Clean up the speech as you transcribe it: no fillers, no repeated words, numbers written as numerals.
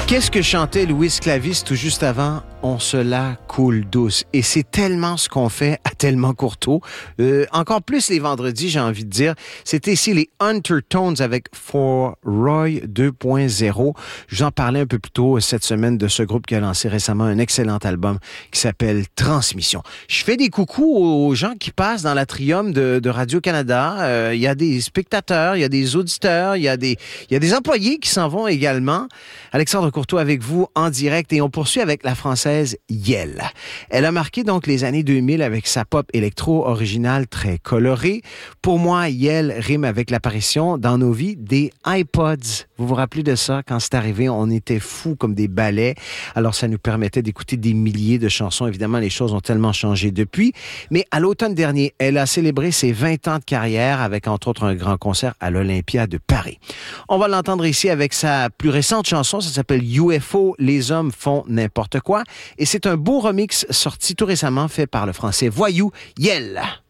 Qu'est-ce que chantait Louis Clavis tout juste avant? On se la coule douce. Et c'est tellement ce qu'on fait à tellement courto. Encore plus les vendredis, j'ai envie de dire. C'était ici les Undertones avec For Roy 2.0. Je vous en parlais un peu plus tôt cette semaine de ce groupe qui a lancé récemment un excellent album qui s'appelle Transmission. Je fais des coucous aux gens qui passent dans l'atrium de Radio-Canada. Il y a des spectateurs, il y a des auditeurs, il y a des employés qui s'en vont également. Alexandre Courteau avec vous en direct et on poursuit avec la française Yel. Elle a marqué donc les années 2000 avec sa pop électro originale très colorée. Pour moi, Yel rime avec l'apparition dans nos vies des iPods. Vous vous rappelez de ça? Quand c'est arrivé, on était fous comme des balais. Alors, ça nous permettait d'écouter des milliers de chansons. Évidemment, les choses ont tellement changé depuis. Mais à l'automne dernier, elle a célébré ses 20 ans de carrière avec, entre autres, un grand concert à l'Olympia de Paris. On va l'entendre ici avec sa plus récente chanson. Ça s'appelle UFO, Les hommes font n'importe quoi. Et c'est un beau remix sorti tout récemment fait par le français Voyou Yel.